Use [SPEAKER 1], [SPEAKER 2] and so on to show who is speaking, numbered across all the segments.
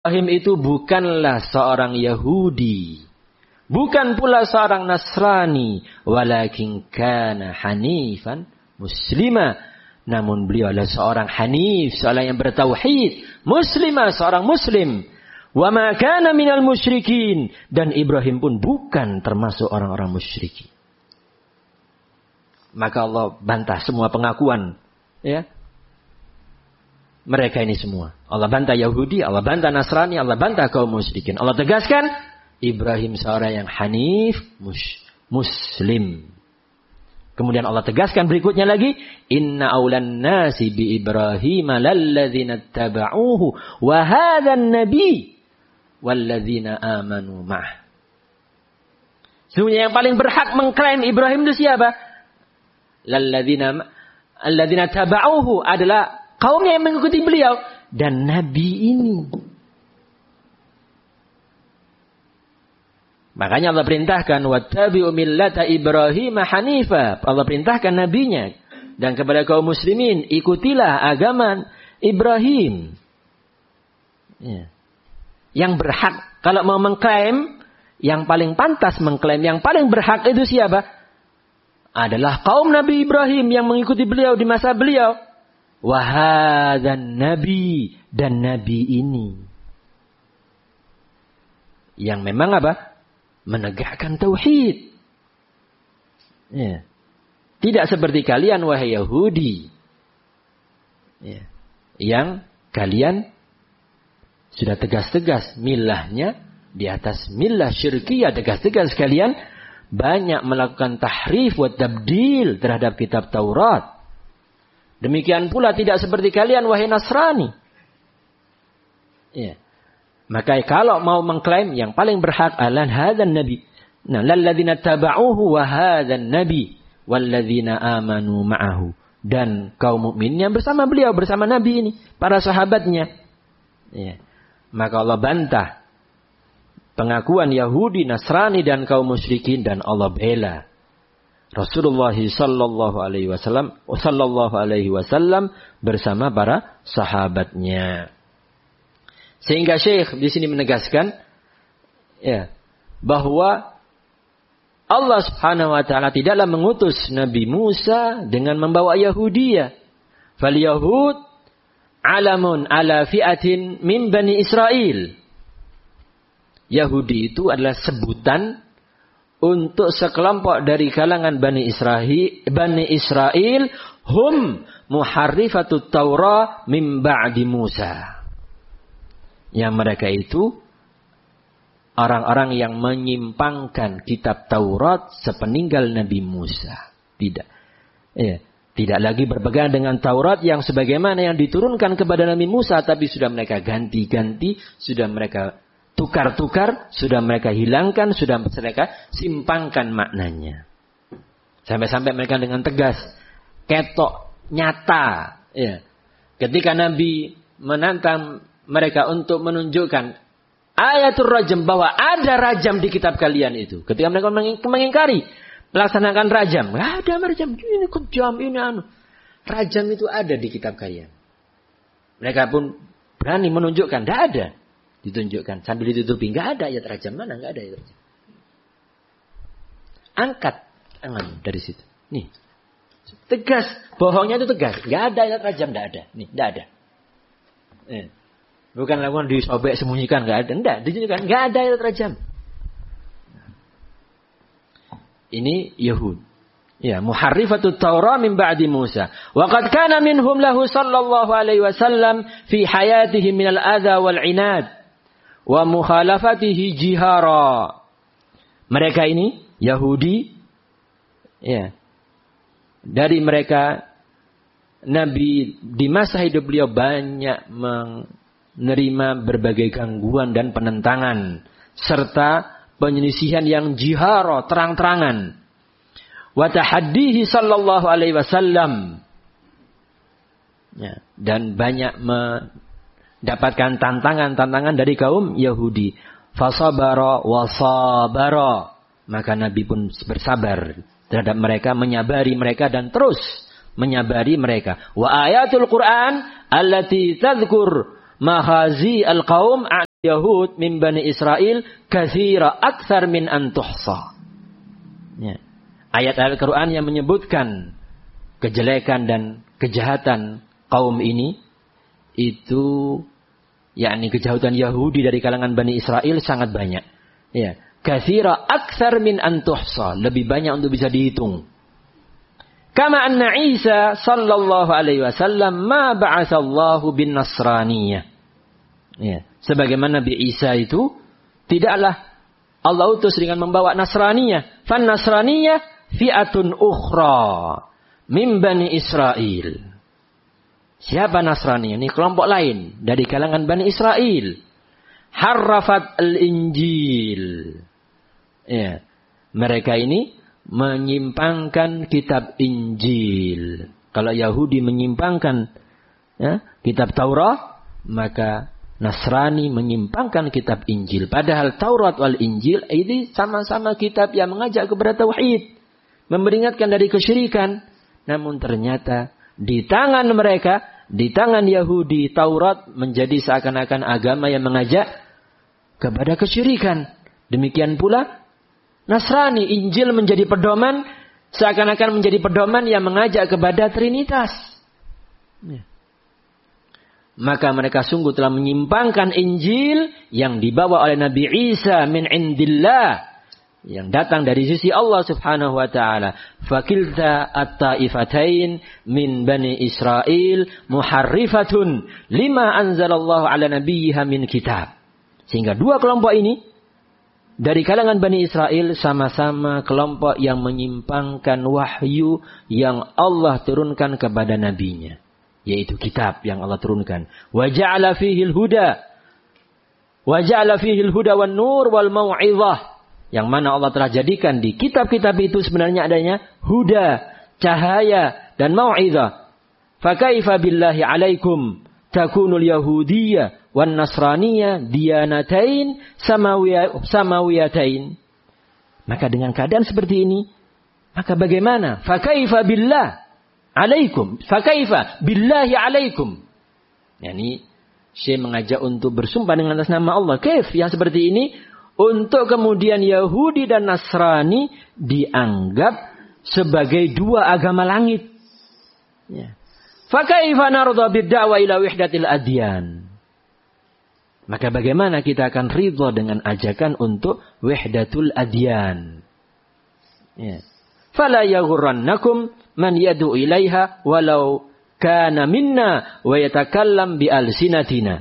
[SPEAKER 1] Ibrahim itu bukanlah seorang Yahudi, bukan pula seorang Nasrani, walakin kana hanifan muslima. Namun beliau adalah seorang hanif, seorang yang bertauhid, muslimah, seorang muslim. Wa ma kana minal musyrikin, dan Ibrahim pun bukan termasuk orang-orang musyrikin. Maka Allah bantah semua pengakuan, ya. Mereka ini semua. Allah bantah Yahudi, Allah bantah Nasrani, Allah bantah kaum musyrikin. Allah tegaskan, Ibrahim seorang yang hanif, muslim. Kemudian Allah tegaskan berikutnya lagi, Inna awlan nasi bi Ibrahim lalladzina taba'uhu wa hadzan nabi walladzina amanu ma'ah. Sesungguhnya yang paling berhak mengklaim Ibrahim itu siapa? Lalladzina taba'uhu adalah kaumnya yang mengikuti beliau dan nabi ini. Makanya Allah perintahkan wattabi'u millata Ibrahim hanifa. Allah perintahkan nabinya dan kepada kaum muslimin ikutilah agama Ibrahim. Ya. Yang berhak kalau mau mengklaim, yang paling pantas mengklaim, yang paling berhak itu siapa? Adalah kaum Nabi Ibrahim yang mengikuti beliau di masa beliau. Wahadzan nabi, dan nabi ini yang memang apa? Menegakkan tauhid. Ya. Tidak seperti kalian wahai Yahudi. Ya. Yang kalian sudah tegas-tegas milahnya di atas milah syirkiyah, tegas-tegas kalian banyak melakukan tahrif wa tabdil terhadap kitab Taurat. Demikian pula tidak seperti kalian wahai Nasrani. Ya. Maka kalau mau mengklaim yang paling berhak adalah hadzan nabi. Nah, lalladzina taba'uhu wa hadzan nabi walladzina amanu ma'ahu. Dan kaum mukmin yang bersama beliau, bersama nabi ini, para sahabatnya. Ya. Maka Allah bantah pengakuan Yahudi, Nasrani dan kaum musyrikin dan Allah bela Rasulullah sallallahu alaihi wasallam bersama para sahabatnya. Sehingga Syekh di sini menegaskan ya, bahwa Allah Subhanahu wa taala tidaklah mengutus Nabi Musa dengan membawa Yahudiyah. Fal Yahud alamun ala fi'atin min Bani Israel. Yahudi itu adalah sebutan untuk sekelompok dari kalangan Bani Israel hum muharrifatut Taurah min ba'di Musa. Yang mereka itu orang-orang yang menyimpangkan kitab Taurat sepeninggal Nabi Musa. Tidak. Ya, tidak lagi berpegang dengan Taurat yang sebagaimana yang diturunkan kepada Nabi Musa, tapi sudah mereka ganti-ganti, sudah mereka tukar-tukar, sudah mereka hilangkan, sudah mereka simpangkan maknanya. Sampai-sampai mereka dengan tegas, ketok, nyata. Ya. Ketika Nabi menantang mereka untuk menunjukkan ayatul rajam, bahwa ada rajam di kitab kalian itu. Ketika mereka mengingkari melaksanakan rajam. Nggak ada rajam, ini kejam, ini anu. Rajam itu ada di kitab kalian. Mereka pun berani menunjukkan, tidak ada. Ditunjukkan sambil ditutupi, nggak ada ayat rajam, mana nggak ada ayat rajam. Angkat tangan dari situ. Nih, tegas, bohongnya itu tegas, nggak ada ayat rajam, nggak ada. Nih, nggak ada. Bukan lakukan disobek sembunyikan, nggak ada, nggak ditunjukkan, nggak ada ayat rajam. Ini Yahud. Ya, muharrifatut Taurah min ba'di Musa. Wa qad kana minhum lahu sallallahu alaihi wasallam fi hayatihi min al-adha wal 'inad wa mukhalafatihi jihara. Mereka ini Yahudi, ya. Dari mereka Nabi di masa hidup beliau banyak menerima berbagai gangguan dan penentangan serta penyelisihan yang jihara, terang-terangan. Wa tahaddihi sallallahu alaihi wasallam. Ya, dan banyak mendapatkan tantangan-tantangan dari kaum Yahudi. Fasabara wa sabara. Maka Nabi pun bersabar terhadap mereka, menyabari mereka dan terus menyabari mereka. Wa ayatul Quran allati tadhkur Mahazi al-qaum al-yahud min bani Israel katsira aktsar min an tuhsa. Ya. Ayat-ayat Al-Quran yang menyebutkan kejelekan dan kejahatan kaum ini, itu yakni kejahatan Yahudi dari kalangan Bani Israel sangat banyak. Ya, katsira aktsar min an tuhsa, lebih banyak untuk bisa dihitung. Kama anna Isa sallallahu alaihi wasallam ma ba'atsallahu bin nasraniyah. Ya, sebagaimana Nabi Isa itu tidaklah Allah utus dengan membawa Nasraniyah. Fan Nasraniyah fi'atun ukhra min Bani Israel. Siapa Nasrani? Ini kelompok lain dari kalangan Bani Israel. Harrafat al-Injil. Ya. Mereka ini menyimpangkan kitab Injil. Kalau Yahudi menyimpangkan kitab Taurat, maka Nasrani menyimpangkan kitab Injil. Padahal Taurat wal Injil ini sama-sama kitab yang mengajak kepada tauhid, memperingatkan dari kesyirikan. Namun ternyata di tangan mereka, di tangan Yahudi, Taurat menjadi seakan-akan agama yang mengajak kepada kesyirikan. Demikian pula Nasrani, Injil menjadi pedoman, seakan-akan menjadi pedoman yang mengajak kepada Trinitas. Ya. Maka mereka sungguh telah menyimpangkan Injil yang dibawa oleh Nabi Isa min indillah, yang datang dari sisi Allah subhanahu wa ta'ala. Fakilta at-taifatain min bani Israel muharrifatun lima anzalallahu ala nabiyyiha min kitab. Sehingga dua kelompok ini dari kalangan Bani Israel sama-sama kelompok yang menyimpangkan wahyu yang Allah turunkan kepada nabinya, yaitu kitab yang Allah turunkan. Wa ja'ala fihil huda wan nur wal mau'izah. Yang mana Allah telah jadikan di kitab-kitab itu sebenarnya adanya huda, cahaya, dan mau'izah. Fakaifa billahi alaikum takunul yahudiyyah wan nasraniyah diyanatain samawiyatain. Maka dengan keadaan seperti ini, maka bagaimana? Fakaifa billah alaikum. Fakaifa billahi alaikum. Yani Syekh mengajak untuk bersumpah dengan atas nama Allah. Kaif yang seperti ini untuk kemudian Yahudi dan Nasrani dianggap sebagai dua agama langit. Ya. Fakaifa narda bid-da'wa ila wahdatil adyan. Maka bagaimana kita akan ridha dengan ajakan untuk wahdatul adyan? Ya. Fala yaghurrannakum man yad'u ilaiha walau kana minna wa yatakallam bi alsinatina.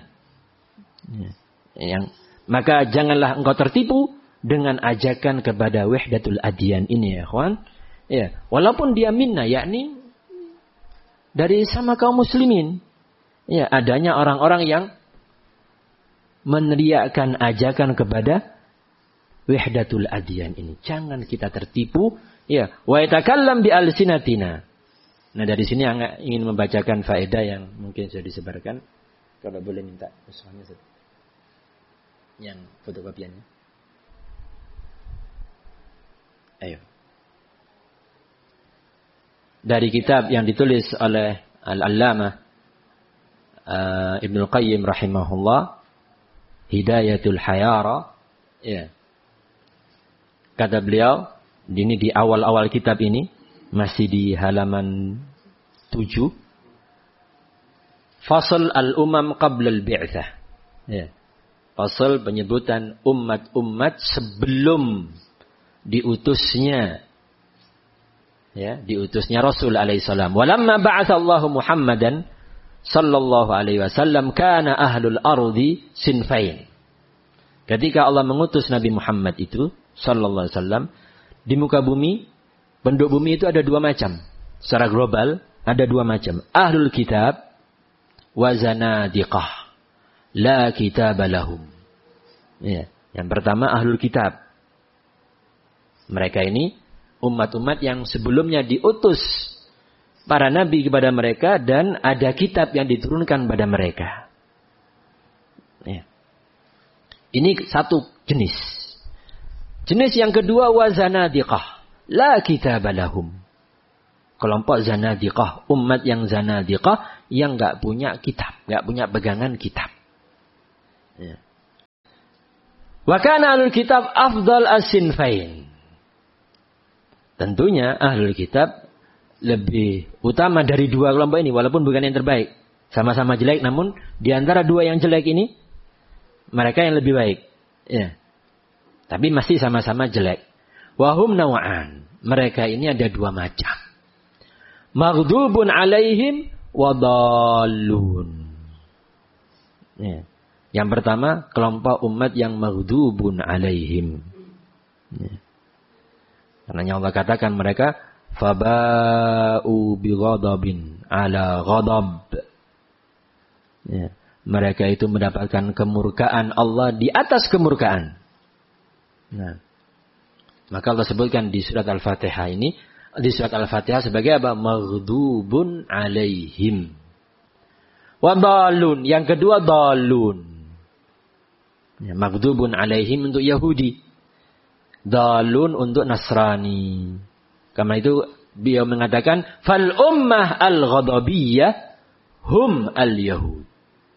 [SPEAKER 1] Maka janganlah engkau tertipu dengan ajakan kepada wahdatul adyan ini, ya kawan. Ya, walaupun dia minna, yakni dari sama kaum muslimin. Ya, adanya orang-orang yang meneriakkan ajakan kepada wahdatul adyan ini. Jangan kita tertipu. Ya, wa yatakallam bi alsinatina. Nah, dari sini Anda ingin membacakan faedah yang mungkin sudah disebarkan. Kalau boleh minta usulnya yang fotokopiannya. Ayo. Dari kitab yang ditulis oleh Al-Allamah Ibnu Qayyim rahimahullah, Hidayatul Hayara. Ya. Kata beliau, ini di awal-awal kitab ini, masih di halaman 7. Fasal al-umam qabla al-bi'tsah. Ya. Fasal penyebutan umat-umat sebelum diutusnya, ya, diutusnya Rasul alaihi salam. Walamma ba'atsallahu Muhammadan sallallahu alaihi wasallam kana ahlul ardi sinfain. Ketika Allah mengutus Nabi Muhammad itu sallallahu alaihi wasallam, di muka bumi, penduduk bumi itu ada dua macam. Secara global ada dua macam. Ahlul kitab wa zanadiqah. La kitab lahum. Ya, yang pertama ahlul kitab. Mereka ini umat-umat yang sebelumnya diutus para nabi kepada mereka dan ada kitab yang diturunkan pada mereka. Ya. Ini satu jenis. Jenis yang kedua wa zanadiqah. La kitab lahum. Kelompok zanadiqah, umat yang zanadiqah yang enggak punya kitab, enggak punya pegangan kitab. Ya. Wa kana ahlul kitab afdal as-sinfain. Tentunya ahlul kitab lebih utama dari dua kelompok ini, walaupun bukan yang terbaik. Sama-sama jelek, namun di antara dua yang jelek ini, mereka yang lebih baik. Ya. Tapi masih sama-sama jelek. Wahum nawa'an. Mereka ini ada dua macam. Maghdubun alaihim wa dallun. Ya. Yang pertama, kelompok umat yang maghdubun alaihim. Ya. Karena Allah katakan mereka faba'u bighadabin ala ghadab. Ya. Mereka itu mendapatkan kemurkaan Allah di atas kemurkaan. Nah, maka Allah sebutkan di surat Al-Fatihah ini, di surat Al-Fatihah sebagai apa? Maghdubun alaihim. Wa dhalun. Yang kedua dhalun. Ya, maghdubun alaihim untuk Yahudi. Dhalun untuk Nasrani. Karena itu beliau mengatakan fal ummah al-ghadabiyyah hum al-yahud.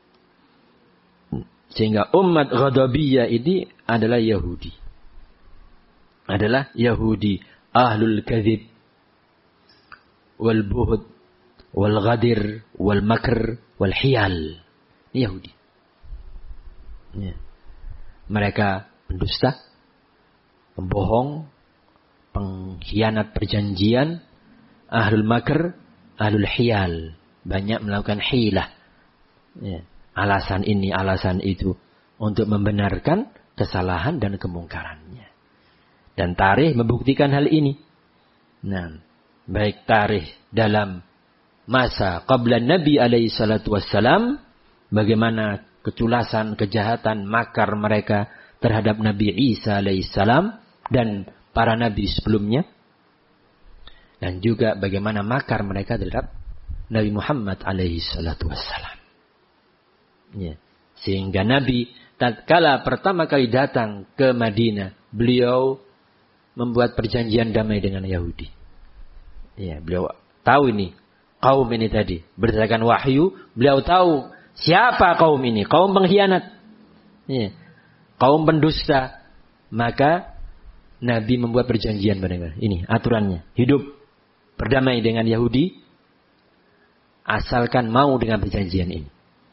[SPEAKER 1] Sehingga umat ghadabiyyah ini adalah Yahudi. Adalah Yahudi. Ahlul kadhib. Wal buhd. Wal ghadir. Wal makr. Wal hiyal. Ini Yahudi. Ya. Mereka pendusta. Pembohong. Pengkhianat perjanjian. Ahlul makr. Ahlul hiyal. Banyak melakukan hilah. Ya. Alasan ini, alasan itu. Untuk membenarkan kesalahan dan kemungkarannya. Dan tarikh membuktikan hal ini. Nah, baik tarikh dalam masa qabla Nabi alaihi salatu wassalam. Bagaimana keculasan, kejahatan, makar mereka terhadap Nabi Isa alaihi salam. Dan para nabi sebelumnya. Dan juga bagaimana makar mereka terhadap Nabi Muhammad alaihi salatu wassalam. Ya. Sehingga Nabi tatkala pertama kali datang ke Madinah, beliau membuat perjanjian damai dengan Yahudi. Ya, beliau tahu ini kaum ini tadi berdasarkan wahyu, beliau tahu siapa kaum ini, kaum pengkhianat, ya, kaum pendusta. Maka Nabi membuat perjanjian pada mereka. Ini aturannya, hidup berdamai dengan Yahudi asalkan mau dengan perjanjian ini.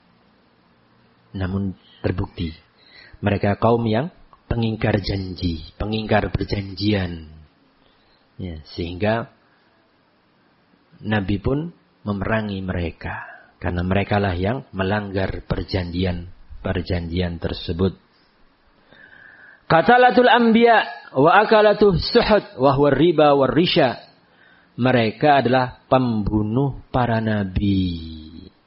[SPEAKER 1] Namun terbukti mereka kaum yang pengingkar janji, pengingkar perjanjian. Ya, sehingga Nabi pun memerangi mereka karena merekalah yang melanggar perjanjian tersebut. Qatalatul anbiya wa akalatuh suhud wa huwa riba war risha. Mereka adalah pembunuh para nabi.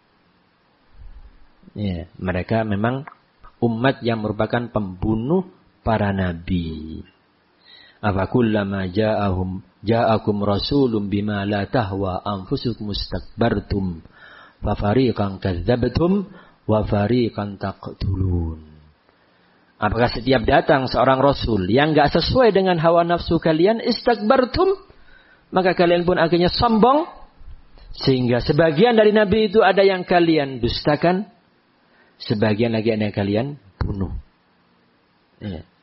[SPEAKER 1] Ya, mereka memang umat yang merupakan pembunuh para nabi. Afakullama ja'akum rasulun bima la tahwa anfusukum mustakbartum fa fariqan kadzdzabtum wa fariqan taqtulun. Apakah setiap datang seorang rasul yang enggak sesuai dengan hawa nafsu kalian, istakbartum, maka kalian pun akhirnya sombong, sehingga sebagian dari nabi itu ada yang kalian dustakan, sebagian lagi ada yang kalian bunuh. Ya.